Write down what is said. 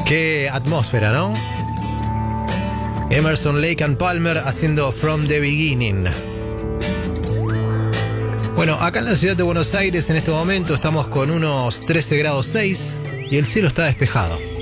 Qué atmósfera, ¿no? Emerson, Lake and Palmer haciendo From the Beginning. Bueno, acá en la ciudad de Buenos Aires en este momento estamos con unos 13 grados 6 y el cielo está despejado.